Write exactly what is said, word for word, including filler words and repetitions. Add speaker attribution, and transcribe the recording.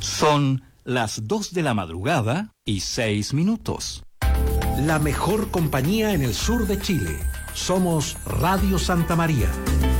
Speaker 1: Son las dos de la madrugada y seis minutos.
Speaker 2: La mejor compañía en el sur de Chile. Somos Radio Santa María.